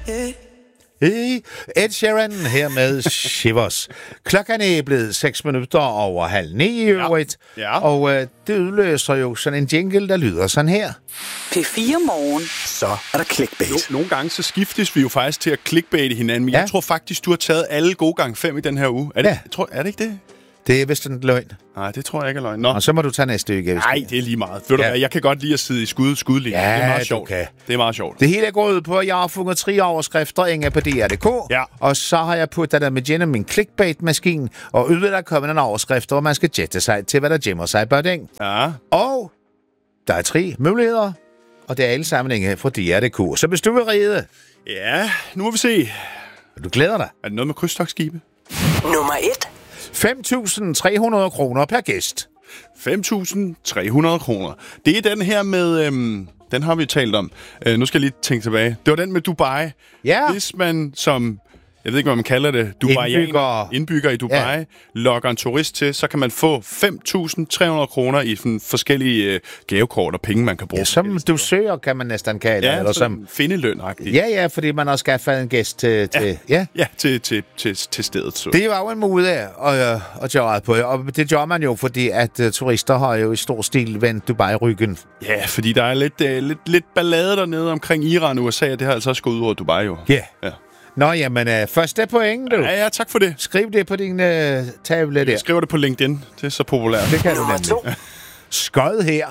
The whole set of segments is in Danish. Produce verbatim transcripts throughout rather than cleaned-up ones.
Hey, Ed Sheeran her med Shivers. Klokken er blevet seks minutter over halv ni i øvrigt. Ja. Ja. Og øh, det udløser jo sådan en jingle, der lyder sådan her. P fire Morgen. Så er der clickbait. No, nogle gange så skiftes vi jo faktisk til at clickbaite hinanden, men ja. jeg tror faktisk, du har taget alle gode gange fem i den her uge. Er det, Ja. tror, er det ikke det? Det er vist en løgn. Nej, det tror jeg ikke er løgn. Nå. Og så må du tage næste uge. Nej, det er lige meget. Ved du Ja. hvad, jeg kan godt lide at sidde i skud, skudlinjen. Ja, det er meget du sjovt. kan. Det er meget sjovt. Det hele er gået ud på, at jeg har fundet tre overskrifter, Inge, på D R punktum d k. Ja. Og så har jeg puttet der med gennem min clickbait-maskine, og ud der kommer nogle overskrifter, hvor man skal jette sig til, hvad der gemmer sig på den. Ja. Og der er tre muligheder, og det er alle sammen, Inge, fra D R punktum d k. Så hvis du vil ride, Ja, nu må vi se. du glæder dig. Er det noget med krydstogtskibe? Nummer et. fem tusind tre hundrede kroner per gæst. fem tusind tre hundrede kroner. Det er den her med... Øhm, den har vi talt om. Øh, nu skal jeg lige tænke tilbage. Det var den med Dubai. Ja. Hvis man som... Jeg ved ikke, hvad man kalder det. Dubaianer, Indbygger. indbygger i Dubai, ja. Logger en turist til, så kan man få fem tusind tre hundrede kroner i sådan forskellige øh, gavekort og penge, man kan bruge. Ja, som du søger, kan man næsten kalde det. Ja, eller sådan som findeløn-agtigt. Ja, ja, fordi man har skaffet en gæst til... til ja. ja. Ja, til, til, til, til stedet. Så. Det var jo en mulighed at, at gøre på, og det gør man jo, fordi at uh, turister har jo i stor stil vendt Dubai-ryggen. Ja, fordi der er lidt, øh, lidt, lidt ballade dernede omkring Iran og U S A, og det har altså også gået ud over Dubai jo. Ja. Ja. Nå, jamen, uh, første point, du. Ja, ja, tak for det. Skriv det på din uh, tavle der. Jeg skriver det på LinkedIn. Det er så populært. Det kan du Nummer nemlig. to. Skød her.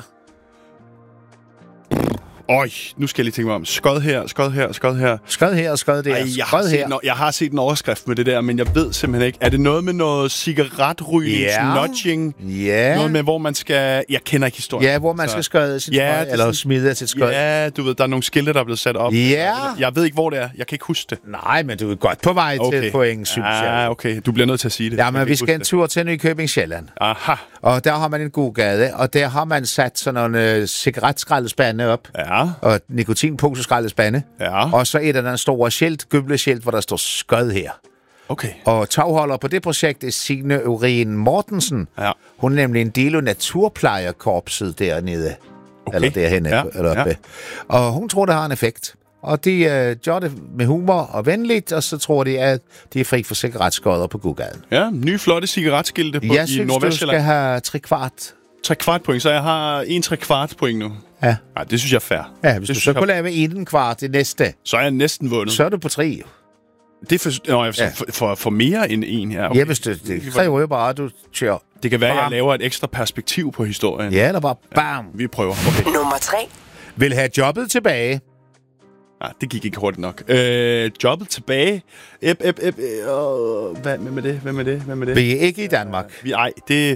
Øj, nu skal jeg lige tænke mig om. Skod her, skod her, skod her. Skød her og skød der. Ej, jeg, har Skød set her. en, jeg har set en overskrift med det der, men jeg ved simpelthen ikke. Er det noget med noget cigaretrygning, Ja. nudging? Ja. Noget med, hvor man skal... Jeg kender ikke historien. Ja, hvor man så- skal skøde sit Ja, skød, det er eller sådan- smide sit skød. Ja, du ved, der er nogle skilte, der er blevet sat op. Ja. Jeg ved ikke, hvor det er. Jeg kan ikke huske det. Nej, men du er godt på vej okay. til point, synes jeg. Ah, okay. Du bliver nødt til at sige det. Ja, Jeg men kan vi ikke skal en huske tur til Nykøbing Sjælland. det. Aha. Og der har man en god gade, og der har man sat sådan nogle øh, cigaretskraldespande op. Ja. Og nikotinposeskraldespande. Ja. Og så er der den store skilt, gøbleskilt, hvor der står skød her. Okay. Og tagholder på det projekt er Signe Urin Mortensen. Ja. Hun er nemlig en del af naturplejerkorpset dernede. Okay. Eller derhenne. Ja, Eller oppe. ja. Og hun tror, det har en effekt. Og de øh, gør det med humor og venligt, og så tror de, at de er fri for cigaretskodder på gågaden. Ja, nye flotte cigaretskilte på, Jeg i synes, du skal Nordvestjylland. have tre kvart. Tre kvart point, så jeg har en tre kvart point nu. Ja. Nej, det synes jeg er fair. Ja, hvis det du synes så jeg, kunne lave en kvart det næste, så er jeg næsten vundet. så er du på tre. Det er for, nå, jeg, Ja. for, for, for mere end en her. Okay. Ja, hvis det, det kræver jo bare, at du kører. Det kan være, at jeg Bam. laver et ekstra perspektiv på historien. Ja, eller bare bam. Vi prøver. Okay. Nummer tre. Vil have jobbet tilbage. Nej, det gik ikke hurtigt nok. Øh, jobbet tilbage. Ep, ep, ep, øh, hvad med, med det? Hvad med det? Hvad med det? Vi er ikke i Danmark. Vi, ej, det...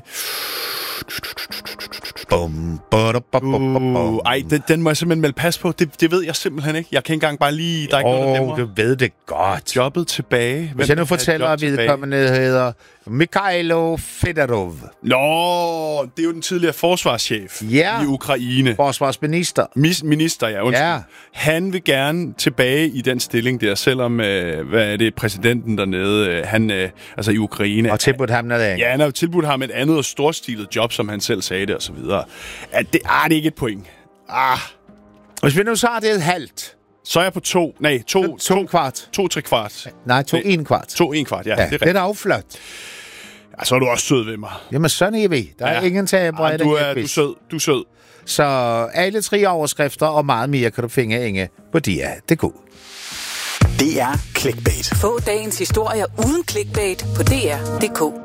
Bum, bada, bum, bum, bum, bum. Uh, ej, den, den må jeg simpelthen melde pas på. Det, det ved jeg simpelthen ikke. Jeg kan ikke engang bare lige... Der er ikke noget, der Åh, dæmmer. du ved det godt. Jobbet tilbage. Hvis jeg nu vil have fortæller, job at tilbage? vedkommende hedder Mikhailo Fedorov, Nå, det er jo den tidligere forsvarschef Ja. i Ukraine. forsvarsminister. Mis- minister, ja, undskyld. Ja. Han vil gerne tilbage i den stilling der, selvom, øh, hvad er det, præsidenten dernede, øh, han, øh, altså i Ukraine. Og tilbudt ham noget af. Ja, han har jo tilbudt ham et andet og storstilet job, som han selv sagde det, og så videre. At det, ah, det er ikke et point. Ah, Hvis vi nu så har det et halvt. så er jeg på to, nej, to, To, to, kvart. to, tre kvart. Nej, to Det- en kvart. To, en kvart, ja, Ja, det er det er rigtigt. da afflot. Ja, så er du også sød ved mig. Jamen, sådan er vi. Der er Ja. ingen taber Ah, i du, den er, her du er quiz. sød, du er sød. Så alle tre overskrifter og meget mere kan du finde, Inge, på D R punktum d k. Det er clickbait. Få dagens historier uden clickbait på D R punktum d k.